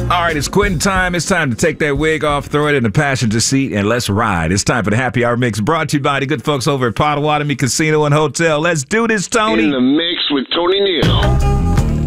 All right, it's quitting time. It's time to take that wig off, throw it in the passenger seat, and let's ride. It's time for the Happy Hour Mix, brought to you by the good folks over at Potawatomi Casino and Hotel. Let's do this, Tony. In the mix with Tony Neal.